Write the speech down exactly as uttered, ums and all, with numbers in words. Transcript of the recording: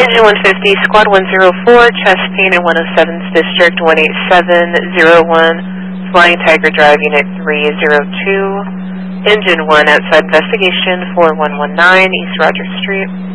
Engine one fifty, Squad one zero four, chest pain in one oh seven's District one eight seven zero one, Flying Tiger Drive Unit three zero two, Engine one outside investigation four one one nine, East Rogers Street.